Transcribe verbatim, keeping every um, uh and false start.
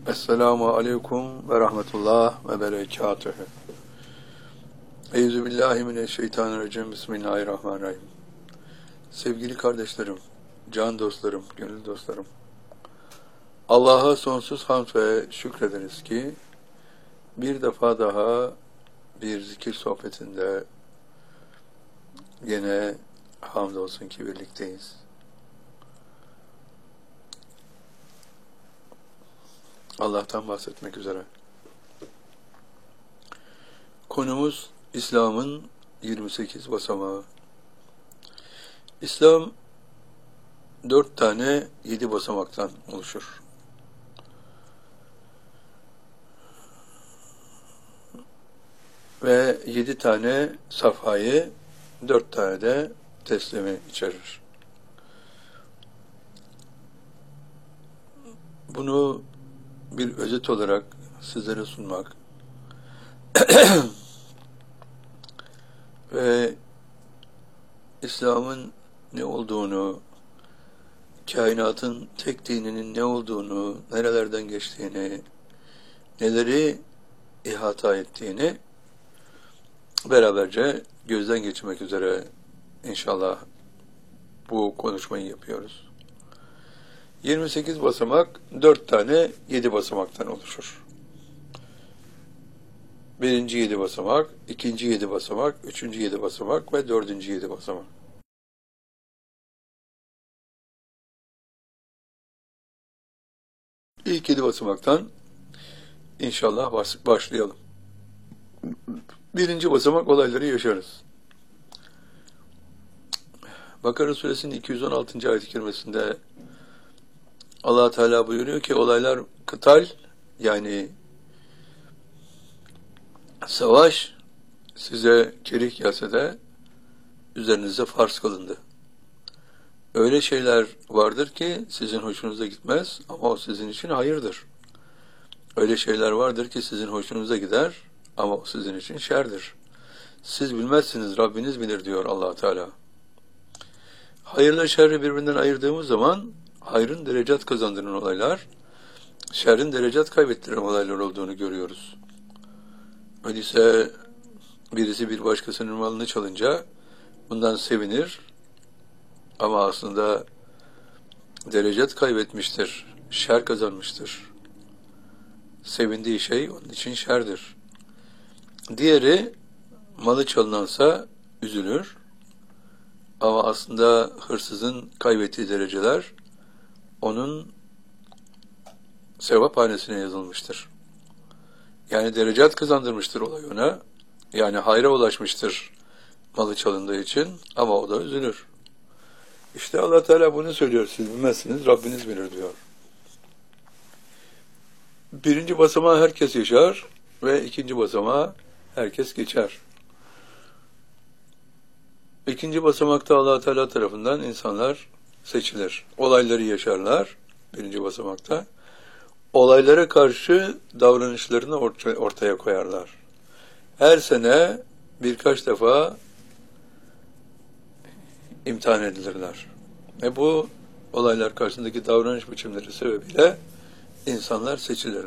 Esselamu aleyküm ve rahmetullah ve berekatühü. Euzubillahimineşşeytanirracim. Bismillahirrahmanirrahim. Sevgili kardeşlerim, can dostlarım, gönül dostlarım. Allah'a sonsuz hamd ve şükrederiz ki bir defa daha bir zikir sohbetinde gene hamdolsun ki birlikteyiz. Allah'tan bahsetmek üzere. Konumuz İslam'ın yirmi sekiz basamağı. İslam dört tane yedi basamaktan oluşur. Ve yedi tane safhayı, dört tane de teslimi içerir. Bunu bir özet olarak sizlere sunmak ve İslam'ın ne olduğunu, kainatın tek dininin ne olduğunu, nerelerden geçtiğini, neleri ihata ettiğini beraberce gözden geçirmek üzere inşallah bu konuşmayı yapıyoruz. yirmi sekiz basamak, dört tane yedi basamaktan oluşur. Birinci yedi basamak, ikinci yedi basamak, üçüncü yedi basamak ve dördüncü yedi basamak. İlk yedi basamaktan inşallah başlayalım. Birinci basamak olayları yaşarız. Bakara Suresinin iki yüz on altıncı ayet-i kerimesinde Allah Teala buyuruyor ki olaylar kıtal, yani savaş size kerih gelse de üzerinize farz kılındı. Öyle şeyler vardır ki sizin hoşunuza gitmez ama o sizin için hayırdır. Öyle şeyler vardır ki sizin hoşunuza gider ama o sizin için şerdir. Siz bilmezsiniz, Rabbiniz bilir diyor Allah Teala. Hayırla şerri birbirinden ayırdığımız zaman hayrın derecat kazandıran olaylar, şerrin derecat kaybettiren olaylar olduğunu görüyoruz. Öyleyse birisi bir başkasının malını çalınca bundan sevinir ama aslında derecat kaybetmiştir, şer kazanmıştır. Sevindiği şey onun için şerdir. Diğeri malı çalınansa üzülür ama aslında hırsızın kaybettiği dereceler onun sevaphanesine yazılmıştır. Yani derecat kazandırmıştır olay ona. Yani hayra ulaşmıştır malı çalındığı için ama o da üzülür. İşte Allah Teala bunu söylüyor. Siz bilmezsiniz, Rabbiniz bilir diyor. Birinci basamağı herkes yaşar ve ikinci basamağı herkes geçer. İkinci basamakta Allah Teala tarafından insanlar seçilir. Olayları yaşarlar birinci basamakta. Olaylara karşı davranışlarını ortaya koyarlar. Her sene birkaç defa imtihan edilirler. Ve bu olaylar karşısındaki davranış biçimleri sebebiyle insanlar seçilir.